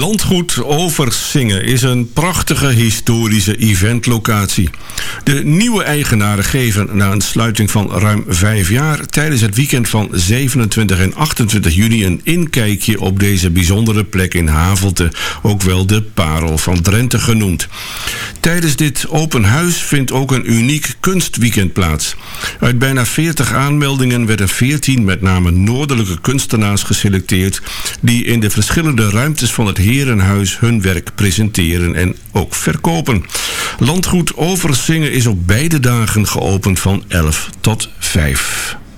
Landgoed Oversingen is een prachtige historische eventlocatie. De nieuwe eigenaren geven na een sluiting van ruim 5 jaar tijdens het weekend van 27 en 28 juni een inkijkje op deze bijzondere plek in Havelte, ook wel de Parel van Drenthe genoemd. Tijdens dit open huis vindt ook een uniek kunstweekend plaats. Uit bijna 40 aanmeldingen werden 14 met name noordelijke kunstenaars geselecteerd die in de verschillende ruimtes van het Herenhuis hun werk presenteren en ook verkopen. Landgoed Oversingen is op beide dagen geopend van 11 tot 5.